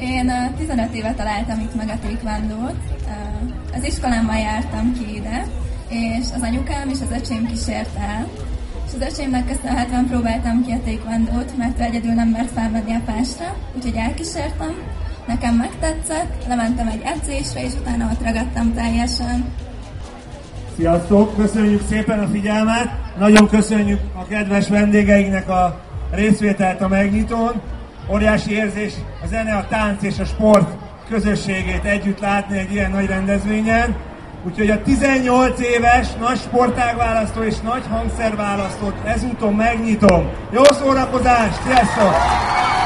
Én 15 éve találtam itt meg a taekwondót. Az iskolámmal jártam ki ide, és az anyukám és az öcsém kísért el. És az öcsémnek köszönhetően próbáltam ki a taekwondót, mert ő egyedül nem mert felmenni a pásra, úgyhogy elkísértem. Nekem megtetszett, lementem egy edzésre, és utána ott ragadtam teljesen. Sziasztok! Köszönjük szépen a figyelmet! Nagyon köszönjük a kedves vendégeinknek a részvételt a megnyitón. Óriási érzés a zene, a tánc és a sport közösségét együtt látni egy ilyen nagy rendezvényen. Úgyhogy a 18 éves nagy sportágválasztó és nagy hangszerválasztót ezúton megnyitom. Jó szórakozást! Sziasztok!